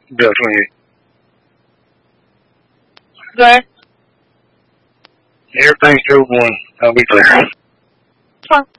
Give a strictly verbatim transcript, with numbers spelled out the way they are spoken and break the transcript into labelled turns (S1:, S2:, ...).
S1: Bell twenty-eight.
S2: Go ahead.
S1: Everything's still going. I'll be clear.
S2: Fine.